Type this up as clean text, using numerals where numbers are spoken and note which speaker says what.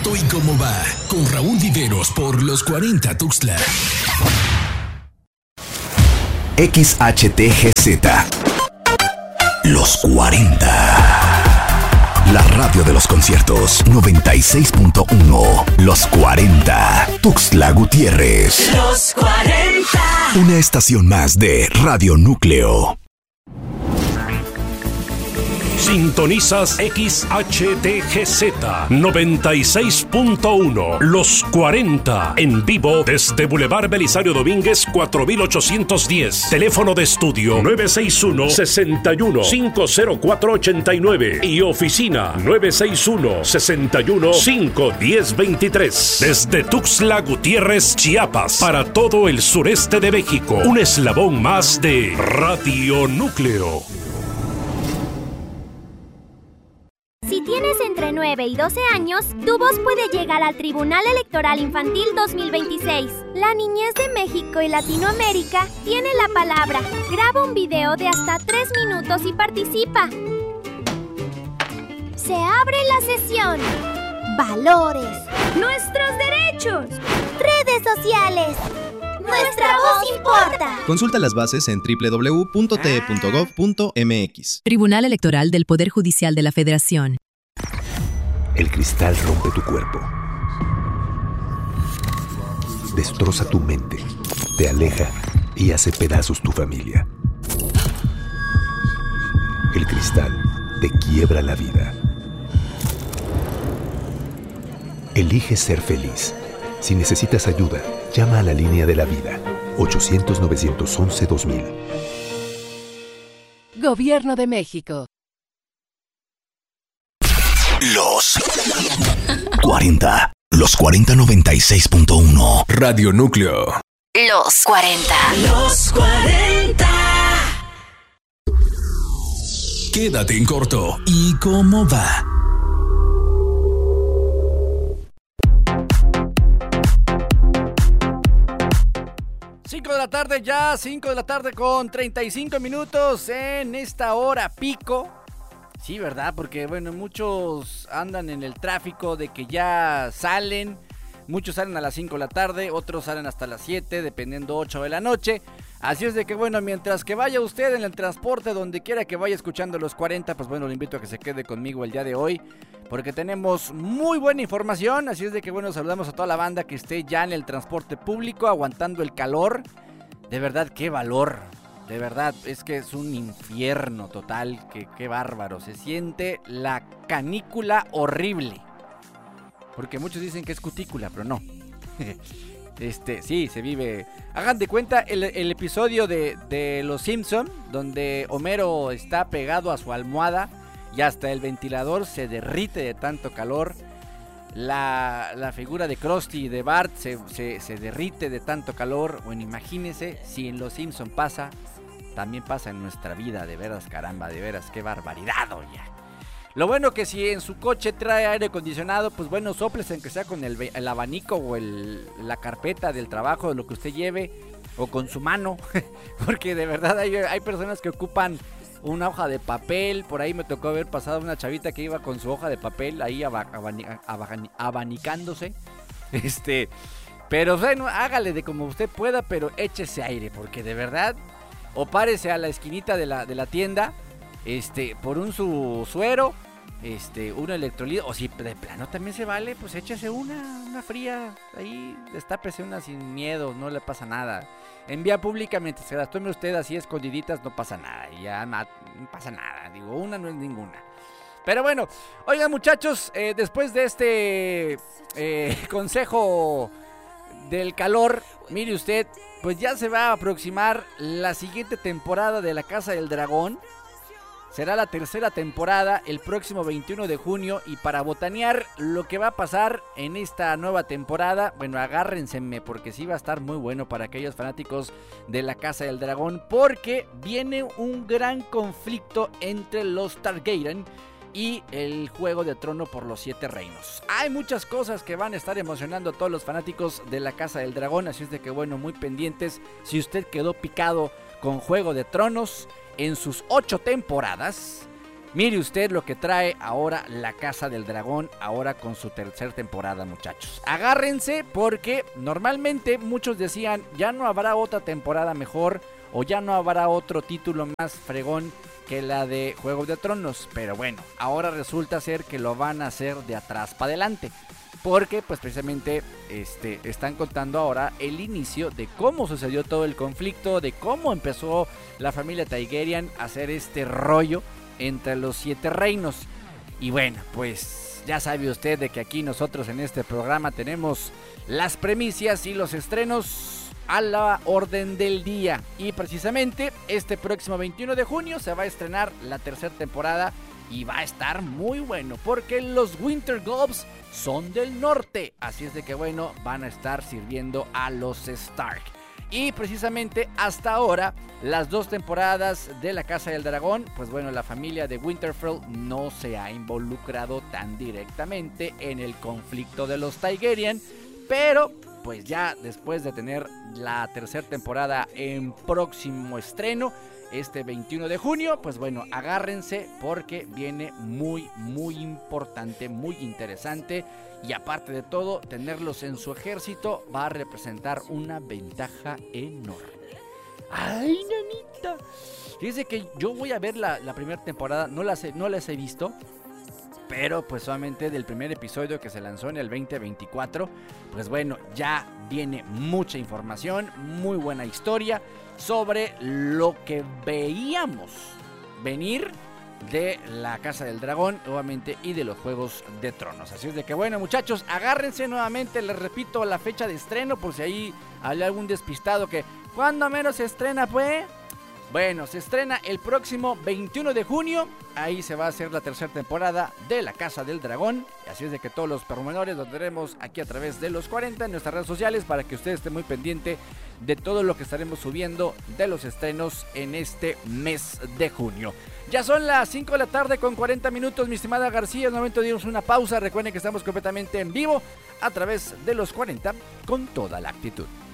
Speaker 1: corto y cómo va, con Raúl Viveros por los 40 Tuxtla.
Speaker 2: XHTGZ. Los 40. La radio de los conciertos 96.1. Los 40. Tuxtla Gutiérrez.
Speaker 3: Los 40.
Speaker 2: Una estación más de Radio Núcleo.
Speaker 4: Sintonizas XHTGZ 96.1 Los 40 en vivo desde Boulevard Belisario Domínguez 4810. Teléfono de estudio 961-61-50489 y oficina 961-61-51023. Desde Tuxtla Gutiérrez, Chiapas, para todo el sureste de México. Un eslabón más de Radio Núcleo.
Speaker 5: Si tienes entre 9 y 12 años, tu voz puede llegar al Tribunal Electoral Infantil 2026. La niñez de México y Latinoamérica tiene la palabra. Graba un video de hasta 3 minutos y participa. Se abre la sesión. Valores. Nuestros derechos. Redes sociales. Nuestra voz importa.
Speaker 6: Consulta las bases en www.te.gov.mx.
Speaker 7: Tribunal Electoral del Poder Judicial de la Federación.
Speaker 2: El cristal rompe tu cuerpo. Destroza tu mente. Te aleja y hace pedazos tu familia. El cristal te quiebra la vida. Elige ser feliz. Si necesitas ayuda, llama a la línea de la vida, 800-911-2000.
Speaker 8: Gobierno de México.
Speaker 2: Los 40. Los 4096.1. Radio Núcleo.
Speaker 3: Los 40. Los 40.
Speaker 1: Quédate en corto y cómo va.
Speaker 9: De la tarde ya, 5 de la tarde con 35 minutos en esta hora pico. Sí, ¿verdad? Porque bueno, muchos andan en el tráfico de que ya salen. Muchos salen a las 5 de la tarde, otros salen hasta las 7, dependiendo 8 de la noche. Así es de que bueno, mientras que vaya usted en el transporte, donde quiera que vaya escuchando los 40, pues bueno, le invito a que se quede conmigo el día de hoy, porque tenemos muy buena información. Así es de que bueno, saludamos a toda la banda que esté ya en el transporte público, aguantando el calor. De verdad, qué valor. De verdad, es que es un infierno total. Qué bárbaro. Se siente la canícula horrible. Porque muchos dicen que es cutícula, pero no. Sí, se vive. Hagan de cuenta el episodio de Los Simpson, donde Homero está pegado a su almohada y hasta el ventilador se derrite de tanto calor. La figura de Krusty y de Bart se derrite de tanto calor. Bueno, imagínense si en Los Simpson pasa, también pasa en nuestra vida. De veras, caramba, de veras, qué barbaridad, oye. Lo bueno que si en su coche trae aire acondicionado, pues bueno, soples en que sea con el abanico o la carpeta del trabajo, de lo que usted lleve, o con su mano. Porque de verdad hay personas que ocupan una hoja de papel. Por ahí me tocó haber pasado una chavita que iba con su hoja de papel ahí abanicándose. Pero bueno, hágale de como usted pueda, pero échese aire, porque de verdad, o párese a la esquinita de la tienda, por un suero, un electrolito, o si de plano también se vale, pues échese una fría, ahí destápese una sin miedo, no le pasa nada. En vía pública, mientras se las tome usted así escondiditas, no pasa nada, ya no pasa nada, digo, una no es ninguna. Pero bueno, oigan muchachos, después de este consejo del calor, mire usted, pues ya se va a aproximar la siguiente temporada de La Casa del Dragón. Será la tercera temporada el próximo 21 de junio y para botanear lo que va a pasar en esta nueva temporada, bueno, agárrenseme porque sí va a estar muy bueno para aquellos fanáticos de La Casa del Dragón, porque viene un gran conflicto entre los Targaryen y el Juego de Trono por los 7 reinos. Hay muchas cosas que van a estar emocionando a todos los fanáticos de La Casa del Dragón, así es de que bueno, muy pendientes. Si usted quedó picado con Juego de Tronos en sus 8 temporadas, Mire usted lo que trae ahora La Casa del Dragón, ahora con su tercera temporada, muchachos. Agárrense porque normalmente muchos decían, ya no habrá otra temporada mejor o ya no habrá otro título más fregón que la de Juego de Tronos. Pero bueno, ahora resulta ser que lo van a hacer de atrás para adelante. Porque pues precisamente están contando ahora el inicio de cómo sucedió todo el conflicto, de cómo empezó la familia Targaryen a hacer este rollo entre los 7 reinos. Y bueno, pues ya sabe usted de que aquí nosotros en este programa tenemos las primicias y los estrenos a la orden del día. Y precisamente este próximo 21 de junio se va a estrenar la tercera temporada y va a estar muy bueno porque los Winter Globes son del norte. Así es de que bueno, van a estar sirviendo a los Stark. Y precisamente hasta ahora, las 2 temporadas de La Casa del Dragón, pues bueno, la familia de Winterfell no se ha involucrado tan directamente en el conflicto de los Targaryen, pero pues ya después de tener la tercera temporada en próximo estreno, este 21 de junio, pues bueno, agárrense porque viene muy importante, muy interesante. Y aparte de todo, tenerlos en su ejército va a representar una ventaja enorme. ¡Ay, nanita! Fíjense que yo voy a ver la primera temporada, no las he visto, pero pues solamente del primer episodio que se lanzó en el 2024, pues bueno, ya viene mucha información, muy buena historia sobre lo que veíamos venir de La Casa del Dragón, obviamente, y de los Juegos de Tronos. Así es de que bueno, muchachos, agárrense nuevamente, les repito la fecha de estreno por si ahí hay algún despistado que ¿cuándo menos se estrena, pues? Bueno, se estrena el próximo 21 de junio. Ahí se va a hacer la tercera temporada de La Casa del Dragón. Así es de que todos los pormenores los tendremos aquí a través de los 40 en nuestras redes sociales para que usted esté muy pendiente de todo lo que estaremos subiendo de los estrenos en este mes de junio. Ya son las 5 de la tarde con 40 minutos, mi estimada García. Es momento de irnos una pausa. Recuerden que estamos completamente en vivo a través de los 40 con toda la actitud.